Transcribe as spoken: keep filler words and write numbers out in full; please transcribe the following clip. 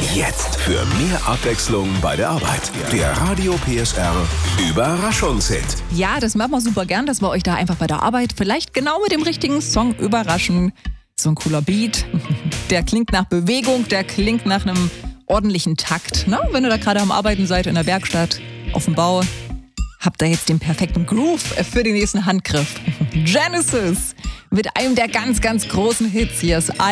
Jetzt für mehr Abwechslung bei der Arbeit. Der Radio P S R Überraschungshit. Ja, das machen wir super gern, dass wir euch da einfach bei der Arbeit vielleicht genau mit dem richtigen Song überraschen. So ein cooler Beat, der klingt nach Bewegung, der klingt nach einem ordentlichen Takt. Ne? Wenn ihr da gerade am Arbeiten seid, in der Werkstatt, auf dem Bau, habt ihr jetzt den perfekten Groove für den nächsten Handgriff. Genesis mit einem der ganz, ganz großen Hits. Hier ist